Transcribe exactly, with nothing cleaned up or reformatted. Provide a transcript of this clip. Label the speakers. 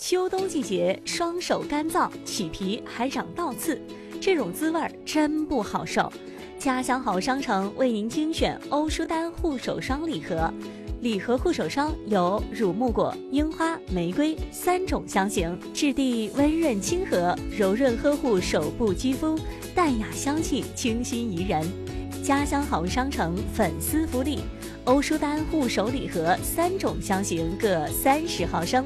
Speaker 1: 秋冬季节双手干燥，起皮还长倒刺，这种滋味儿真不好受。家乡好商城为您精选欧舒丹护手霜礼盒，礼盒护手霜有乳木果、樱花、玫瑰三种香型，质地温润亲和，柔润呵护手部肌肤，淡雅香气，清新宜人。家乡好商城粉丝福利，欧舒丹护手礼盒三种香型各三十毫升，